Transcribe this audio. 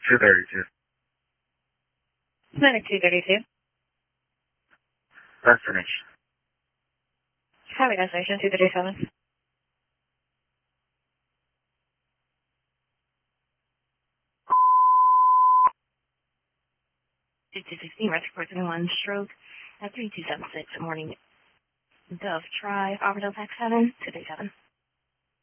232. Clinic 232. Destination. Copy, destination 237. 2216, respiratory 1 stroke at 3276, morning. Dove Drive, Auburndale, Pack 7, 237.